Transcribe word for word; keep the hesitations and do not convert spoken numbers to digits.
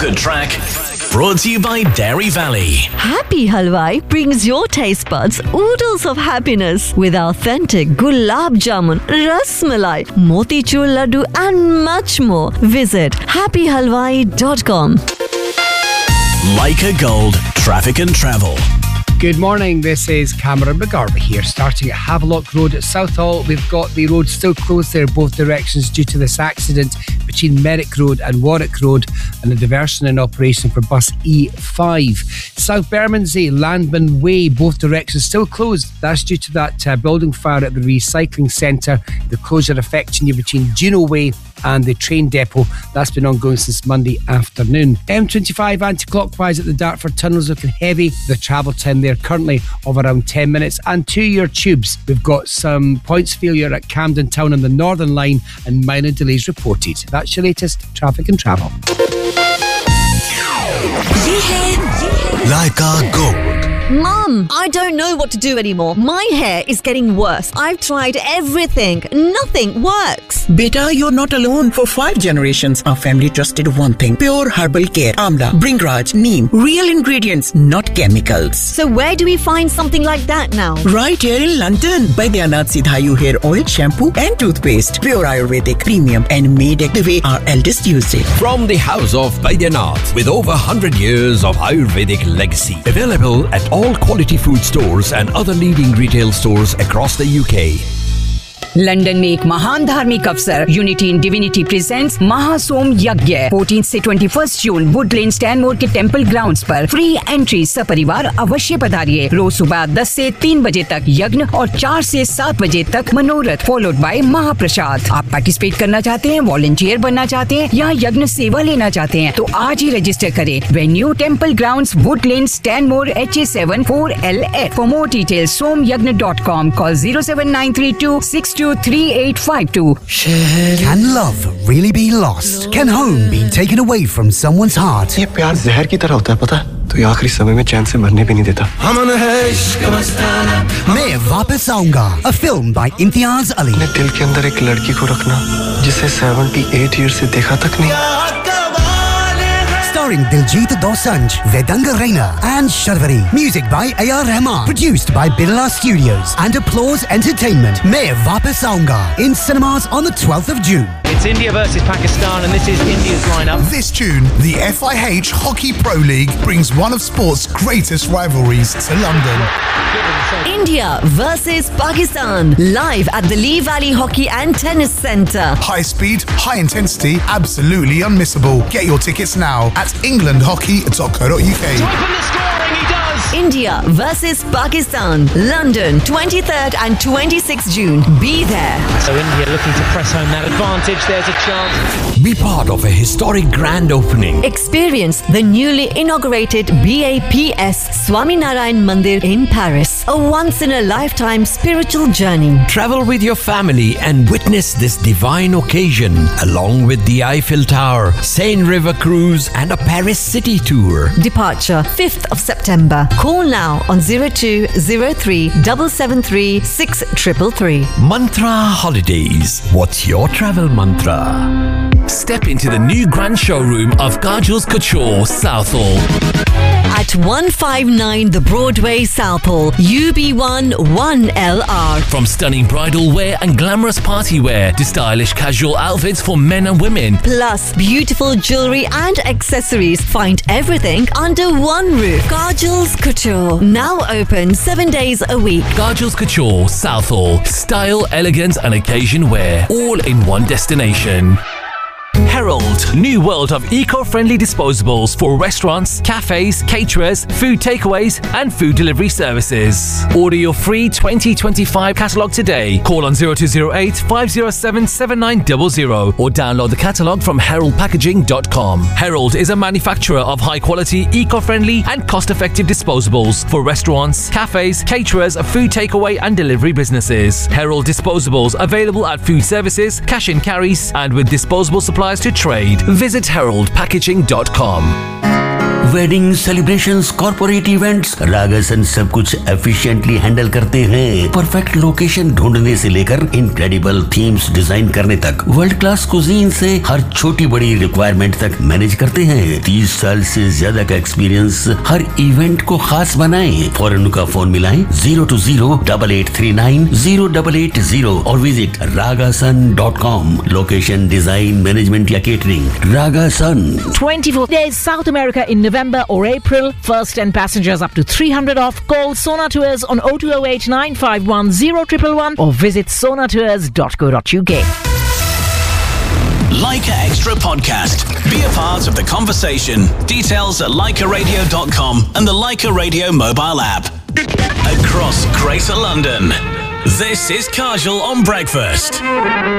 The Track, brought to you by Dairy Valley. Happy Halwai brings your taste buds oodles of happiness with authentic gulab jamun, ras malai, motichur laddu and much more. Visit happy halwai dot com. Leica Gold, traffic and travel. Good morning, this is Cameron McGarvey here, starting at Havelock Road at Southall. We've got the road still closed there both directions due to this accident between Merrick Road and Warwick Road, and a diversion in operation for bus E five. South Bermondsey, Landman Way, both directions still closed. That's due to that uh, building fire at the recycling centre. The closure affecting you between Juno Way and the train depot. That's been ongoing since Monday afternoon. M twenty-five anti-clockwise at the Dartford Tunnel is looking heavy. The travel time there currently of around ten minutes. And to your tubes, we've got some points failure at Camden Town on the Northern Line and minor delays reported. That's your latest traffic and travel. Leica Gold. Mum, I don't know what to do anymore. My hair is getting worse. I've tried everything. Nothing works. Beta, you're not alone. For five generations, our family trusted one thing. Pure herbal care. Amla, Bringraj, Neem. Real ingredients, not chemicals. So where do we find something like that now? Right here in London. Baidyanath Sidhayu Hair Oil, Shampoo and Toothpaste. Pure Ayurvedic, premium and made the way our eldest used it. From the house of Baidyanath, with over one hundred years of Ayurvedic legacy. Available at all All quality food stores and other leading retail stores across the U K. London में एक महान धार्मिक अवसर unity in divinity presents महासोम यज्ञ चौदह से इक्कीस जून Woodland स्टैनमोर के टेंपल ग्राउंड्स पर फ्री एंट्री सपरिवार अवश्य पधारिए। रोज सुबह दस से तीन बजे तक यज्ञ और चार से सात बजे तक मनोरथ फॉलोड बाय महाप्रसाद। आप पार्टिसिपेट करना चाहते हैं, वॉलंटियर बनना चाहते हैं या यज्ञ सेवा लेना चाहते हैं तो आज ही रजिस्टर करें। Venue temple grounds Woodland स्टैनमोर H A seven four L F. For more details सोमयज्ञ dot com, call zero seven nine three to six two three eight five two. Can love really be lost? Can home be taken away from someone's heart? ये प्यार जहर की तरह होता है, पता है? तो ये आखिरी समय में चैन से मरने भी नहीं देता। मैं वापस आऊंगा, a film by Imtiaz Ali. अपने दिल के अंदर एक लड़की को रखना जिसे अठहत्तर ईयर से देखा तक नहीं। Starring Diljit Dosanjh, Vedanga Raina and Sharvari. Music by A R Rahman. Produced by Birla Studios and Applause Entertainment. Main Vapas Aunga in cinemas on the twelfth of June. It's India versus Pakistan and this is India's lineup. This June, the F I H Hockey Pro League brings one of sport's greatest rivalries to London. India versus Pakistan, live at the Lee Valley Hockey and Tennis Centre. High speed, high intensity, absolutely unmissable. Get your tickets now at england hockey dot co dot u k. To open the scoring, he does! India versus Pakistan, London, twenty-third and twenty-sixth June. Be there. So India looking to press home that advantage. There's a chance. Be part of a historic grand opening. Experience the newly inaugurated B A P S Swaminarayan Mandir in Paris. A once-in-a-lifetime spiritual journey. Travel with your family and witness this divine occasion, along with the Eiffel Tower, Seine River Cruise and a Paris city tour. Departure fifth of September. Call now on zero two zero three seven seven three six three three. Mantra Holidays. What's your travel mantra? Step into the new grand showroom of Kajal's Couture, Southall. At one fifty-nine The Broadway, Southall, U B one one L R. From stunning bridal wear and glamorous party wear to stylish casual outfits for men and women. Plus beautiful jewellery and accessories. Find everything under one roof. Kajal's Couture. Now open seven days a week. Kajal's Couture, Southall. Style, elegance and occasion wear. All in one destination. Herald, new world of eco-friendly disposables for restaurants, cafes, caterers, food takeaways and food delivery services. Order your free twenty twenty-five catalogue today. Call on zero two zero eight five zero seven seven nine zero zero or download the catalogue from herald packaging dot com. Herald is a manufacturer of high-quality, eco-friendly and cost-effective disposables for restaurants, cafes, caterers, food takeaway and delivery businesses. Herald disposables available at food services, cash and carries and with disposable supplies to trade. Visit herald packaging dot com. Wedding celebrations, corporate events, रागासन सब कुछ efficiently handle करते हैं। Perfect location ढूंढने से लेकर incredible themes design करने तक, world class cuisine से हर छोटी बड़ी रिक्वायरमेंट तक मैनेज करते हैं। तीस साल से ज्यादा का एक्सपीरियंस हर इवेंट को खास बनाए। फौरन उनका फोन मिलाएं zero to zero double eight three nine zero double eight zero और visit रागासन dot com. Location, design, management या catering, रागासन। twenty-four days South America in November or April. First ten passengers up to three hundred off. Call Sona Tours on oh two oh eight nine five one oh one one one or visit sonatours dot co dot uk. Leica Extra Podcast. Be a part of the conversation. Details at leica radio dot com and the Leica Radio mobile app. Across Greater London, this is Kajal on Breakfast.